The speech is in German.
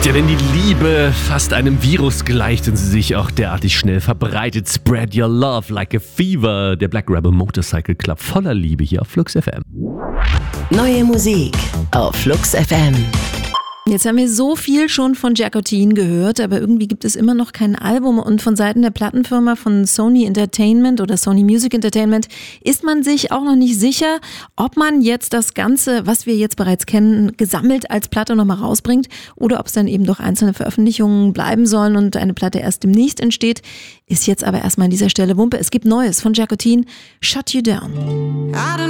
Ja, wenn die Liebe fast einem Virus gleicht und sie sich auch derartig schnell verbreitet. Spread your love like a fever. Der Black Rebel Motorcycle Club voller Liebe hier auf Flux FM. Neue Musik auf Flux FM. Jetzt haben wir so viel schon von Jacqueline gehört, aber irgendwie gibt es immer noch kein Album und von Seiten der Plattenfirma von Sony Entertainment oder Sony Music Entertainment ist man sich auch noch nicht sicher, ob man jetzt das Ganze, was wir jetzt bereits kennen, gesammelt als Platte nochmal rausbringt oder ob es dann eben doch einzelne Veröffentlichungen bleiben sollen und eine Platte erst demnächst entsteht. Ist jetzt aber erstmal an dieser Stelle Wumpe. Es gibt Neues von Jacqueline, Shut You Down.